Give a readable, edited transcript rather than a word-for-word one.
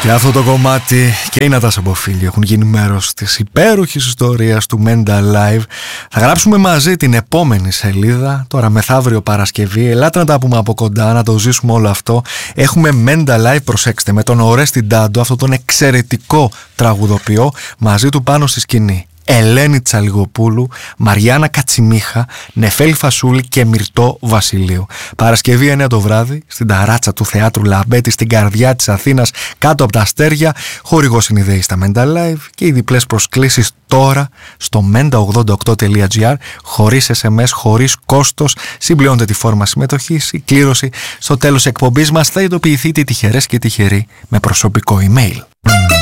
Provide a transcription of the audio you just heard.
Και αυτό το κομμάτι και η Νατάσα Μποφίλη έχουν γίνει μέρος της υπέροχης ιστορίας του Mental Live. Θα γράψουμε μαζί την επόμενη σελίδα, τώρα μεθαύριο Παρασκευή. Ελάτε να τα πούμε από κοντά, να το ζήσουμε όλο αυτό. Έχουμε Mental Live, προσέξτε, με τον Ορέστη Ντάντο, αυτόν τον εξαιρετικό τραγουδοποιό, μαζί του πάνω στη σκηνή. Ελένη Τσαλιγοπούλου, Μαριάννα Κατσιμίχα, Νεφέλη Φασούλη και Μυρτώ Βασιλείου. Παρασκευή 9 το βράδυ, στην ταράτσα του Θεάτρου Λαμπέτη, στην καρδιά της Αθήνας, κάτω από τα αστέρια. Χορηγός είναι η ΔΕΗ στα Mental Live και οι διπλές προσκλήσεις τώρα στο menta88.gr, χωρίς SMS, χωρίς κόστος. Συμπληρώνετε τη φόρμα συμμετοχής. Η κλήρωση στο τέλος εκπομπής μας θα ειδοποιηθεί τυχερές και τυχεροί με προσωπικό email.